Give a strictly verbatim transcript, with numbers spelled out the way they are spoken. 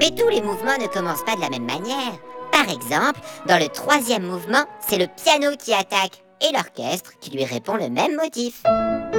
Mais tous les mouvements ne commencent pas de la même manière. Par exemple, dans le troisième mouvement, c'est le piano qui attaque et l'orchestre qui lui répond le même motif.